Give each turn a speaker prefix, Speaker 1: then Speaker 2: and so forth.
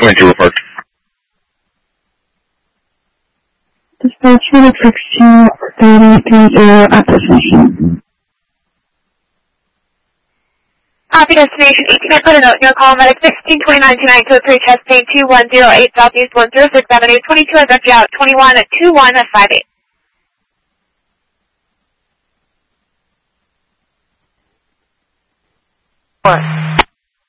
Speaker 1: 22 report.
Speaker 2: Dispatch unit 1630 at destination.
Speaker 3: Copy destination 18. I put a note in your call. Medic 16292923 testing 2108 Southeast 106 Avenue 22. I got you out 21 at 21 at 58.
Speaker 4: What?